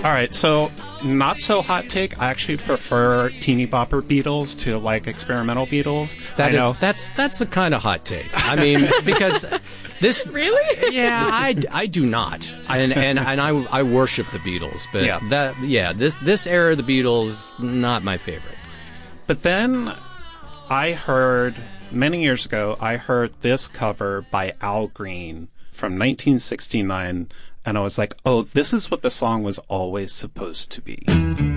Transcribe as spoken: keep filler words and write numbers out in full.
All right, so not so hot take. I actually prefer teeny bopper Beatles to like experimental Beatles. That I is, know. that's that's a kind of hot take. I mean, because this Really? yeah, I, I do not, and and and I I worship the Beatles, but Yeah. that yeah this this era of the Beatles not my favorite. But then I heard, many years ago, I heard this cover by Al Green from nineteen sixty-nine, and I was like, oh, this is what the song was always supposed to be.